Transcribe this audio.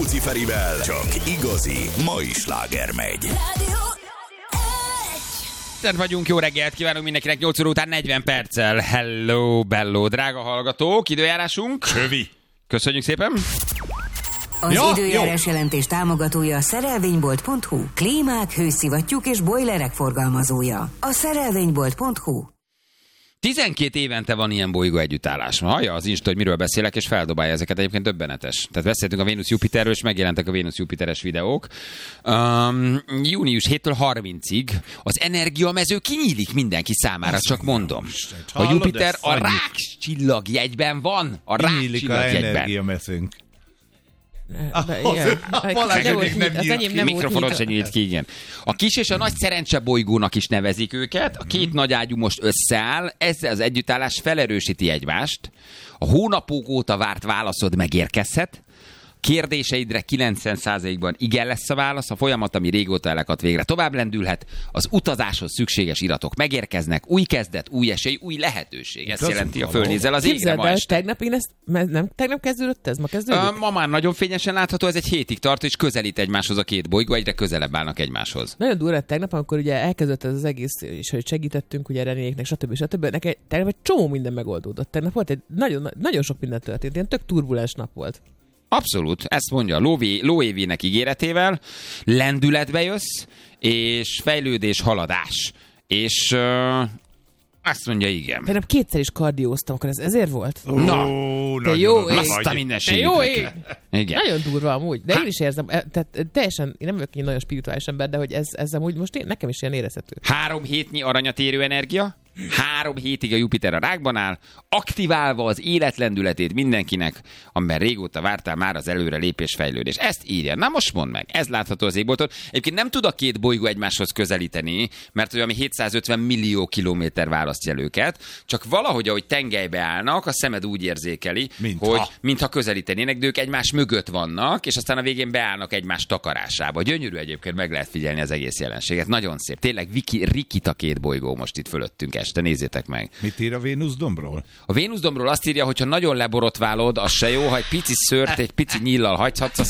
Luciferivel csak igazi mai sláger megy. Itt vagyunk, jó reggelt kívánunk mindenkinek, 8 óra után 40 perccel. Hello, bello, drága hallgatók, időjárásunk. Kövi. Köszönjük szépen. Az időjárás jelentés támogatója a szerelvénybolt.hu. Klímák, hőszivattyúk és bojlerek forgalmazója. A szerelvénybolt.hu. 12 évente van ilyen bolygó együttállás. Hallja az Insta, hogy miről beszélek, és feldobálja ezeket, egyébként döbbenetes. Tehát beszéltünk a Vénusz-Jupiterről, és megjelentek a Vénusz-Jupiteres videók. Június 7-től 30-ig az energiamező kinyílik mindenki számára, csak mondom. A Jupiter a rák csillagjegyben van. A rák csillagjegyben. Energiamezőnk. Mikrofonot se nyílt ki, igen. A kis és a nagy szerencse bolygónak is nevezik őket. A két nagy ágyú most összeáll, ezzel az együttállás felerősíti egymást. A hónapok óta várt válaszod megérkezhet. Kérdéseidre 90%-ban igen lesz a válasz, a folyamat, ami régóta elakadt, végre tovább lendülhet, az utazáshoz szükséges iratok megérkeznek, új kezdet, új esély, új lehetőség. Ezt jelenti, a fölnézel az égre ma este. Tegnap kezdődött ez? Ma kezdődik? Ma már nagyon fényesen látható, ez egy hétig tart, és közelít egymáshoz a két bolygó, egyre közelebb állnak egymáshoz. Nagyon durva tegnap, amikor ugye elkezdett ez az egész, és hogy segítettünk ugye Renéknek, stb. Tegnap egy csomó minden megoldódott. Tegnap volt egy nagyon sok minden történt, ilyen tök turbulens nap volt. Abszolút, ezt mondja a lóévének ígéretével, lendületbe jössz, és fejlődés, haladás. És azt mondja, igen. Tegnap kétszer is kardióztam, akkor ez ezért volt? Na, te jó ég. Azt a mindenségét. Jó ég. Igen. Nagyon durva amúgy, de én is érzem, tehát teljesen, én nem vagyok egy nagyon spirituális ember, de hogy ez amúgy most nekem is ilyen érezhető. 3 hétnyi aranyat érő energia, 3 hétig a Jupiter a rákban áll, aktiválva az életlendületét mindenkinek, amiben régóta vártál már az előre lépés, fejlődés. Ezt írja. Na most mondd meg, ez látható az égbolton. Egyébként nem tud a két bolygó egymáshoz közelíteni, mert olyan 750 millió kilométer választja el őket, csak valahogy, ahogy tengelybe állnak, a szemed úgy érzékeli, hogy mintha közelítenének, de ők egymás mögött vannak, és aztán a végén beállnak egymás takarásába. Gyönyörű egyébként, meg lehet figyelni az egész jelenséget. Nagyon szép. Tényleg rikít a két bolygó most itt fölöttünk este, nézzétek meg. Mit ír a Vénusz-dombról? A Vénusz-dombról azt írja, hogy ha nagyon leborotválod, az se jó, ha egy pici szőrt, egy pici nyíllal hagyhatsz,